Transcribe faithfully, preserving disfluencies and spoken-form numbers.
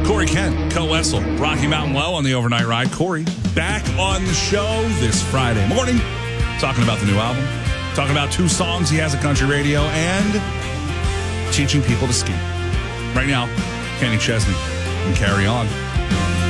Corey Kent, Co Wessel, Rocky Mountain Low on the overnight ride. Corey back on the show this Friday morning, talking about the new album, talking about two songs he has at Country Radio, and teaching people to ski. Right now, Kenny Chesney and Carry On.